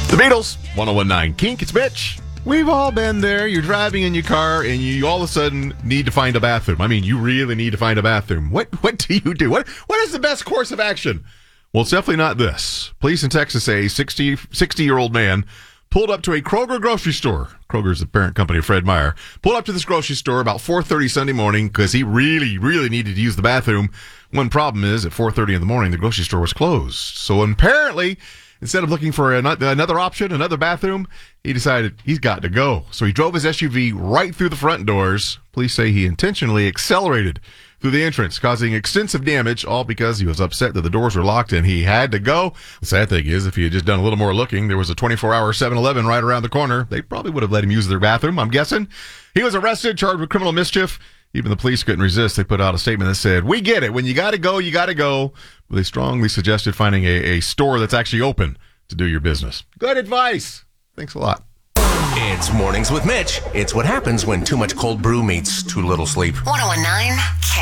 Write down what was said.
The Beatles, 1019 Kink, it's Mitch. We've all been there. You're driving in your car and you all of a sudden need to find a bathroom. I mean, you really need to find a bathroom. What do you do? What is the best course of action? Well, it's definitely not this. Police in Texas say a 60-year-old man pulled up to a Kroger grocery store. Kroger's the parent company of Fred Meyer. Pulled up to this grocery store about 4:30 Sunday morning because he really needed to use the bathroom. One problem is at 4:30 in the morning, the grocery store was closed. So apparently, instead of looking for another option, another bathroom, he decided he's got to go. So he drove his SUV right through the front doors. Police say he intentionally accelerated through the entrance, causing extensive damage, all because he was upset that the doors were locked and he had to go. The sad thing is, if he had just done a little more looking, there was a 24-hour 7-Eleven right around the corner. They probably would have let him use their bathroom, I'm guessing. He was arrested, charged with criminal mischief. Even the police couldn't resist. They put out a statement that said, "We get it. When you got to go, you got to go." But they strongly suggested finding a store that's actually open to do your business. Good advice. Thanks a lot. It's Mornings with Mitch. It's what happens when too much cold brew meets too little sleep. 1019